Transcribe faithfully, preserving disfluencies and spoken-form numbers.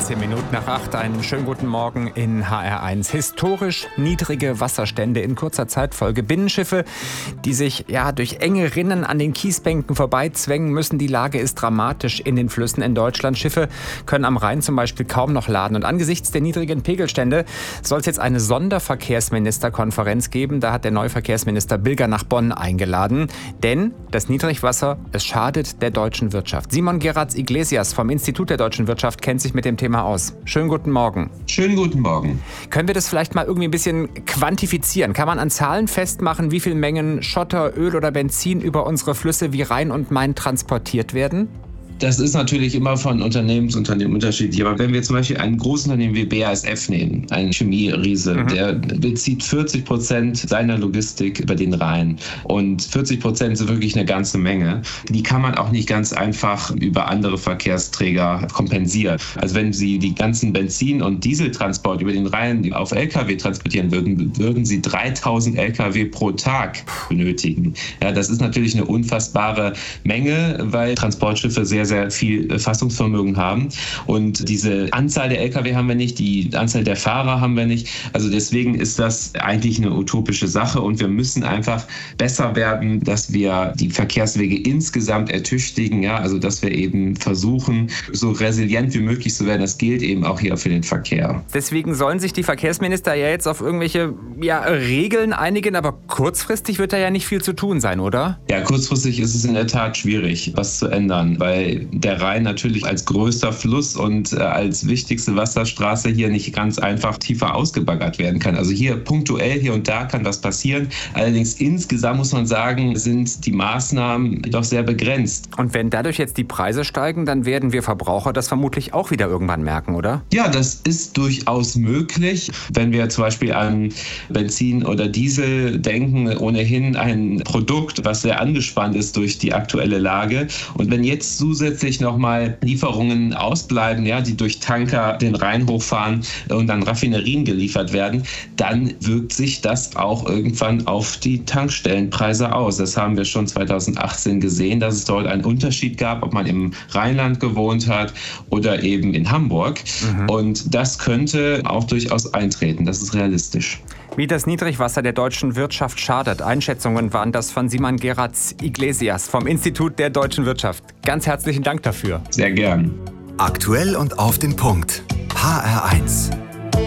sechzehn Minuten nach acht, einen schönen guten Morgen in H R eins. Historisch niedrige Wasserstände in kurzer Zeitfolge. Binnenschiffe, die sich ja durch enge Rinnen an den Kiesbänken vorbeizwängen müssen. Die Lage ist dramatisch in den Flüssen in Deutschland. Schiffe können am Rhein zum Beispiel kaum noch laden. Und angesichts der niedrigen Pegelstände soll es jetzt eine Sonderverkehrsministerkonferenz geben. Da hat der neue Verkehrsminister Bilger nach Bonn eingeladen. Denn das Niedrigwasser, es schadet der deutschen Wirtschaft. Simon Geratz-Iglesias vom Institut der deutschen Wirtschaft kennt sich mit dem Thema aus. Schönen guten Morgen. Schönen guten Morgen. Können wir das vielleicht mal irgendwie ein bisschen quantifizieren? Kann man an Zahlen festmachen, wie viel Mengen Schotter, Öl oder Benzin über unsere Flüsse wie Rhein und Main transportiert werden? Das ist natürlich immer von Unternehmen zu Unternehmen unterschiedlich. Aber wenn wir zum Beispiel ein Großunternehmen wie B A S F nehmen, ein Chemieriese, mhm. der bezieht vierzig Prozent seiner Logistik über den Rhein. Und vierzig Prozent sind wirklich eine ganze Menge. Die kann man auch nicht ganz einfach über andere Verkehrsträger kompensieren. Also wenn Sie die ganzen Benzin- und Dieseltransport über den Rhein auf L K W transportieren würden, würden Sie dreitausend L K W pro Tag benötigen. Ja, das ist natürlich eine unfassbare Menge, weil Transportschiffe sehr sehr viel Fassungsvermögen haben. Und diese Anzahl der L K W haben wir nicht, die Anzahl der Fahrer haben wir nicht. Also deswegen ist das eigentlich eine utopische Sache und wir müssen einfach besser werden, dass wir die Verkehrswege insgesamt ertüchtigen, ja, also dass wir eben versuchen, so resilient wie möglich zu werden. Das gilt eben auch hier für den Verkehr. Deswegen sollen sich die Verkehrsminister ja jetzt auf irgendwelche ja, Regeln einigen, aber kurzfristig wird da ja nicht viel zu tun sein, oder? Ja, kurzfristig ist es in der Tat schwierig, was zu ändern, weil der Rhein natürlich als größter Fluss und äh, als wichtigste Wasserstraße hier nicht ganz einfach tiefer ausgebaggert werden kann. Also hier punktuell, hier und da kann was passieren. Allerdings insgesamt muss man sagen, sind die Maßnahmen doch sehr begrenzt. Und wenn dadurch jetzt die Preise steigen, dann werden wir Verbraucher das vermutlich auch wieder irgendwann merken, oder? Ja, das ist durchaus möglich. Wenn wir zum Beispiel an Benzin oder Diesel denken, ohnehin ein Produkt, was sehr angespannt ist durch die aktuelle Lage. Und wenn jetzt zusätzlich Zusätzlich nochmal Lieferungen ausbleiben, ja, die durch Tanker den Rhein hochfahren und dann Raffinerien geliefert werden, dann wirkt sich das auch irgendwann auf die Tankstellenpreise aus. Das haben wir schon zweitausendachtzehn gesehen, dass es dort einen Unterschied gab, ob man im Rheinland gewohnt hat oder eben in Hamburg. Mhm. Und das könnte auch durchaus eintreten. Das ist realistisch. Wie das Niedrigwasser der deutschen Wirtschaft schadet. Einschätzungen waren das von Simon Geratz-Iglesias vom Institut der deutschen Wirtschaft. Ganz herzlichen Dank dafür. Sehr gern. Aktuell und auf den Punkt. H R eins.